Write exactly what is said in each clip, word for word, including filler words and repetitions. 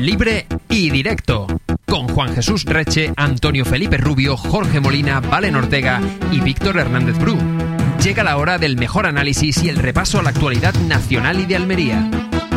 Libre y directo, con Juan Jesús Reche, Antonio Felipe Rubio, Jorge Molina, Valen Ortega y Víctor Hernández Bru. Llega la hora del mejor análisis y el repaso a la actualidad nacional y de Almería.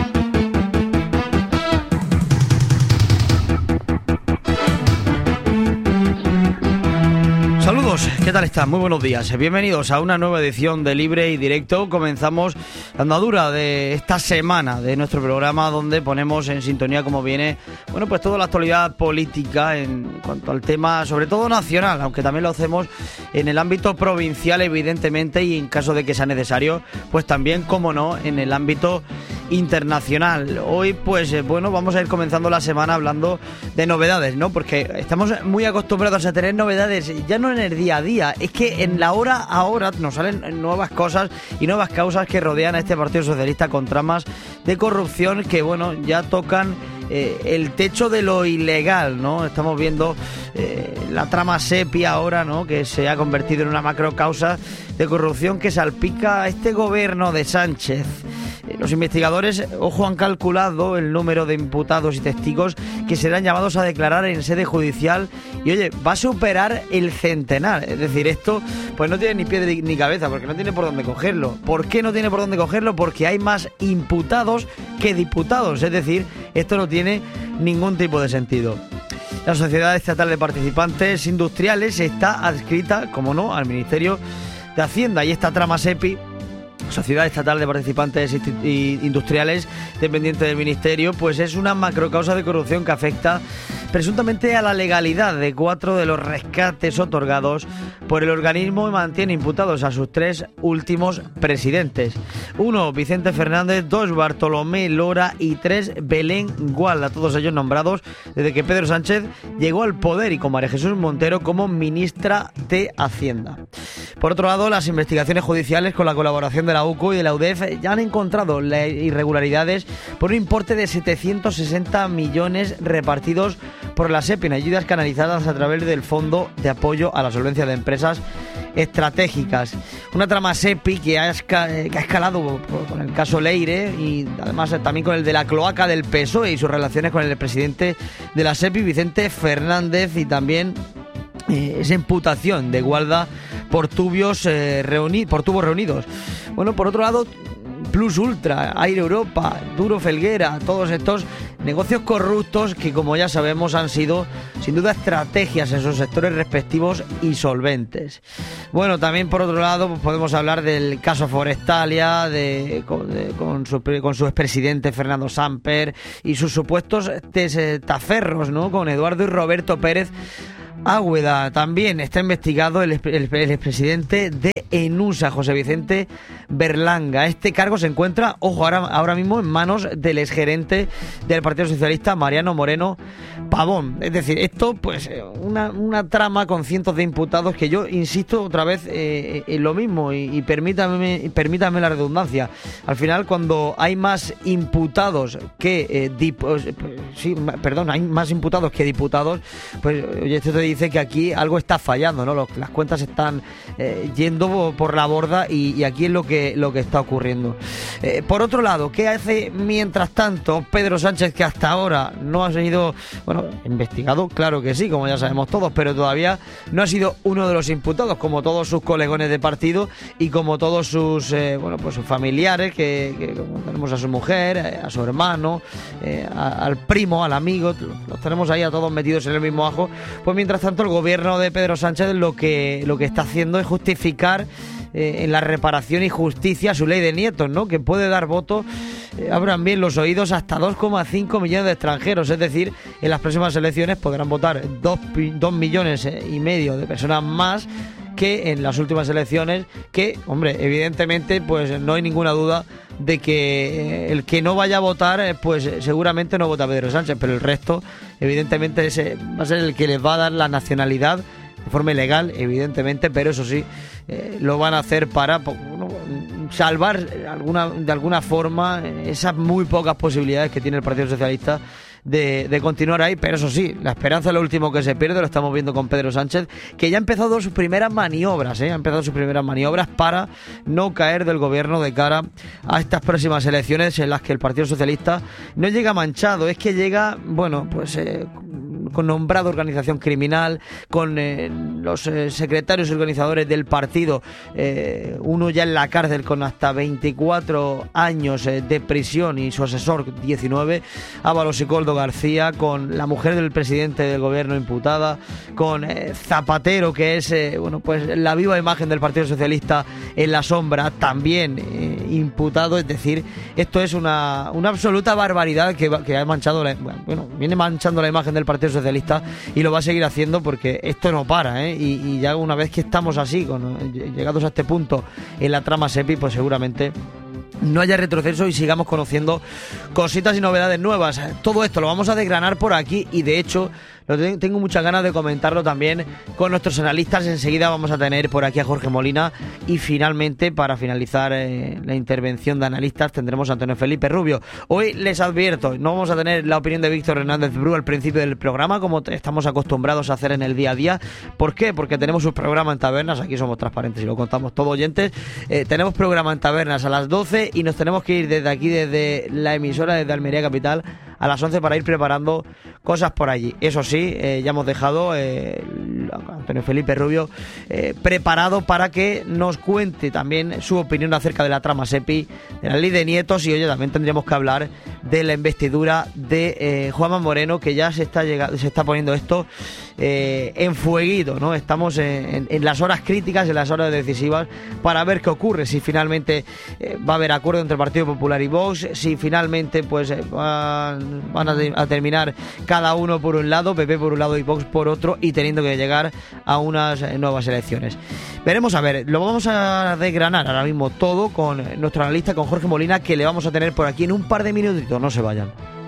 Saludos, ¿qué tal están? Muy buenos días. Bienvenidos a una nueva edición de Libre y Directo. Comenzamos la andadura de esta semana de nuestro programa, donde ponemos en sintonía, como viene, bueno, pues toda la actualidad política en cuanto al tema, sobre todo nacional, aunque también lo hacemos en el ámbito provincial, evidentemente, y en caso de que sea necesario, pues también, como no, en el ámbito internacional. Hoy, pues, eh, bueno, vamos a ir comenzando la semana hablando de novedades, ¿no? Porque estamos muy acostumbrados a tener novedades, ya no en el día a día, es que en la hora a hora nos salen nuevas cosas y nuevas causas que rodean a este Partido Socialista con tramas de corrupción que, bueno, ya tocan eh, el techo de lo ilegal, ¿no? Estamos viendo eh, la trama Sepia ahora, ¿no? Que se ha convertido en una macrocausa de corrupción que salpica a este gobierno de Sánchez. Los investigadores, ojo, han calculado el número de imputados y testigos que serán llamados a declarar en sede judicial y, oye, va a superar el centenar. Es decir, esto pues no tiene ni pie ni cabeza, porque no tiene por dónde cogerlo. ¿Por qué no tiene por dónde cogerlo? Porque hay más imputados que diputados. Es decir, esto no tiene ningún tipo de sentido. La Sociedad Estatal de Participantes Industriales está adscrita, como no, al Ministerio de Hacienda, y esta trama SEPI, Sociedad Estatal de Participantes Industriales, dependiente del Ministerio, pues es una macrocausa de corrupción que afecta presuntamente a la legalidad de cuatro de los rescates otorgados por el organismo y mantiene imputados a sus tres últimos presidentes. Uno, Vicente Fernández; dos, Bartolomé Lora; y tres, Belén Gualda, todos ellos nombrados desde que Pedro Sánchez llegó al poder, y con María Jesús Montero como ministra de Hacienda. Por otro lado, las investigaciones judiciales con la colaboración de la U C O y de la U D E F ya han encontrado irregularidades por un importe de setecientos sesenta millones repartidos por la SEPI en ayudas canalizadas a través del Fondo de Apoyo a la Solvencia de Empresas Estratégicas. Una trama SEPI que ha, esca- que ha escalado con el caso Leire y además también con el de la cloaca del P S O E y sus relaciones con el presidente de la SEPI, Vicente Fernández, y también eh, esa imputación de Gualda por, tubios, eh, reuni- por tubos reunidos. Bueno, por otro lado, Plus Ultra, Aire Europa, Duro Felguera, todos estos negocios corruptos que, como ya sabemos, han sido sin duda estrategias en sus sectores respectivos y solventes. Bueno, también por otro lado pues podemos hablar del caso Forestalia, de, con, de, con, su, con su expresidente Fernando Samper y sus supuestos testaferros, ¿no? Con Eduardo y Roberto Pérez Águeda. También está investigado el, el, el expresidente de Enusa, José Vicente Berlanga. Este cargo se encuentra, ojo, ahora, ahora mismo en manos del exgerente del Partido Socialista, Mariano Moreno Pavón. Es decir, esto, pues, una, una trama con cientos de imputados que yo insisto otra vez eh, en lo mismo, y, y permítame, permítame la redundancia. Al final, cuando hay más imputados que eh, dip, eh, sí, perdón, hay más imputados que diputados, pues, oye, esto te dice que aquí algo está fallando, ¿no? Los, las cuentas están eh, yendo por la borda, y, y aquí es lo que, lo que está ocurriendo. Eh, por otro lado, ¿qué hace mientras tanto Pedro Sánchez, que hasta ahora no ha sido, bueno, investigado? Claro que sí, como ya sabemos todos, pero todavía no ha sido uno de los imputados, como todos sus colegones de partido y como todos sus, eh, bueno, pues sus familiares, que, que como tenemos a su mujer, eh, a su hermano, eh, a, al primo, al amigo, los tenemos ahí a todos metidos en el mismo ajo. Pues mientras tanto, el gobierno de Pedro Sánchez lo que, lo que está haciendo es justificar eh, en la reparación y justicia su ley de nietos, ¿no? Que puede dar voto, eh, abran bien los oídos, hasta dos coma cinco millones de extranjeros. Es decir, en las próximas elecciones podrán votar dos millones y medio de personas más que en las últimas elecciones, que, hombre, evidentemente, pues no hay ninguna duda de que el que no vaya a votar, pues seguramente no vota Pedro Sánchez, pero el resto, evidentemente, ese va a ser el que les va a dar la nacionalidad de forma ilegal, evidentemente, pero eso sí, eh, lo van a hacer para, bueno, salvar alguna, de alguna forma esas muy pocas posibilidades que tiene el Partido Socialista de, de continuar ahí, pero eso sí, la esperanza es lo último que se pierde, lo estamos viendo con Pedro Sánchez, que ya ha empezado sus primeras maniobras, ¿eh? ha empezado sus primeras maniobras para no caer del gobierno de cara a estas próximas elecciones en las que el Partido Socialista no llega manchado, es que llega, bueno, pues eh, con nombrado organización criminal, con eh, los eh, secretarios y organizadores del partido, eh, uno ya en la cárcel con hasta veinticuatro años eh, de prisión y su asesor diecinueve, Ábalos y Coldo García, con la mujer del presidente del gobierno imputada, con eh, Zapatero, que es eh, bueno pues la viva imagen del Partido Socialista en la sombra, también eh, imputado. Es decir, esto es una, una absoluta barbaridad que, que ha manchado la, bueno, viene manchando la imagen del Partido Socialista y lo va a seguir haciendo porque esto no para, ¿eh? y, y ya una vez que estamos así, con, llegados a este punto en la trama SEPI, pues seguramente no haya retroceso y sigamos conociendo cositas y novedades nuevas. Todo esto lo vamos a desgranar por aquí y de hecho lo te- tengo muchas ganas de comentarlo también con nuestros analistas. Enseguida vamos a tener por aquí a Jorge Molina y finalmente, para finalizar eh, la intervención de analistas, tendremos a Antonio Felipe Rubio. Hoy les advierto, no vamos a tener la opinión de Víctor Hernández Bru al principio del programa como te- estamos acostumbrados a hacer en el día a día. ¿Por qué? Porque tenemos un programa en Tabernas, aquí somos transparentes y lo contamos todo, oyentes. Eh, tenemos programa en Tabernas a las doce y nos tenemos que ir desde aquí, desde la emisora, desde Almería Capital, a las once para ir preparando cosas por allí. Eso sí, eh, ya hemos dejado eh, a Antonio Felipe Rubio eh, preparado para que nos cuente también su opinión acerca de la trama SEPI, de la ley de nietos y oye, también tendríamos que hablar de la investidura de eh, Juanma Moreno, que ya se está, llegando, se está poniendo esto eh, en fueguito, ¿no? Estamos en, en, en las horas críticas, en las horas decisivas para ver qué ocurre, si finalmente eh, va a haber acuerdo entre el Partido Popular y Vox, si finalmente pues eh, van van a, a terminar cada uno por un lado, P P por un lado y Vox por otro, y teniendo que llegar a unas nuevas elecciones. Veremos a ver, lo vamos a desgranar ahora mismo todo con nuestro analista, con Jorge Molina, que le vamos a tener por aquí en un par de minutitos, no se vayan.